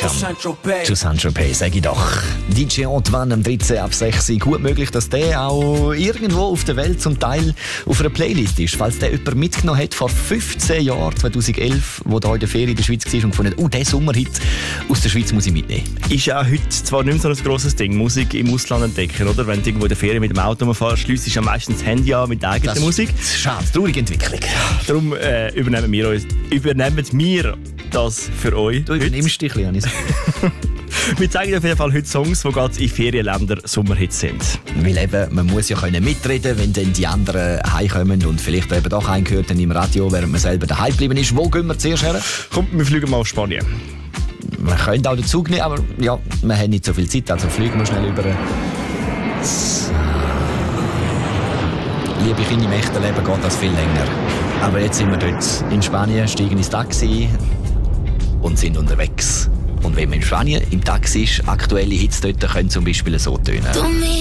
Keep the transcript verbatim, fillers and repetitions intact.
Welcome zu Saint-Tropez, sag ich doch. D J Antoine am dreizehn ab sechs. Gut möglich, dass der auch irgendwo auf der Welt zum Teil auf einer Playlist ist. Falls der jemand mitgenommen hat vor fünfzehn Jahren, zweitausendelf, wo da in der Ferie in der Schweiz war und gefunden, oh, diesen Sommerhit aus der Schweiz muss ich mitnehmen. Ist ja heute zwar nicht mehr so ein grosses Ding, Musik im Ausland entdecken, oder? Wenn du irgendwo in der Ferie mit dem Auto fährst, schliessest du ja meistens das Handy an mit der eigenen das Musik. Ist schade, traurige Entwicklung. Darum äh, übernehmen, wir uns, übernehmen wir das für euch. Du übernimmst dich ein bisschen. Wir zeigen auf jeden Fall heute Songs, die gerade in Ferienländern Sommerhits sind. Weil eben, man muss ja können mitreden, wenn dann die anderen heimkommen und vielleicht eben doch eingehört im Radio, während man selber daheim geblieben ist. Wo gehen wir zuerst her? Komm, wir fliegen mal auf Spanien. Wir können auch den Zug nehmen, aber ja, wir haben nicht so viel Zeit, also fliegen wir schnell über. So. Liebe Kinder, im echten Leben geht das viel länger. Aber jetzt sind wir dort in Spanien, steigen ins Taxi und sind unterwegs. Und wenn man in Spanien im Taxi ist, aktuelle Hits dort können zum Beispiel so tönen.